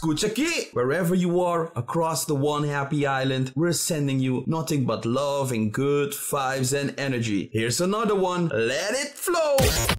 escucha aquí. Wherever you are across the one happy island, we're sending you nothing but love and good vibes and energy. Here's another one. Let it flow.